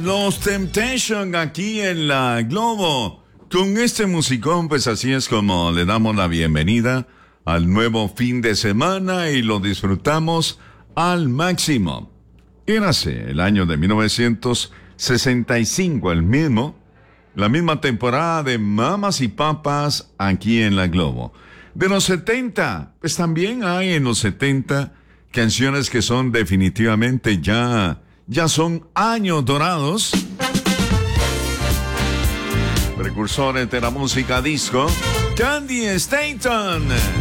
Los Temptation aquí en la Globo. Con este musicón, pues así es como le damos la bienvenida al nuevo fin de semana y lo disfrutamos al máximo. Érase el año de 1965, la misma temporada de Mamas y Papas aquí en la Globo. De los 70, pues también hay en los 70 canciones que son definitivamente ya son años dorados. Precursores de la música disco, Candy Staton.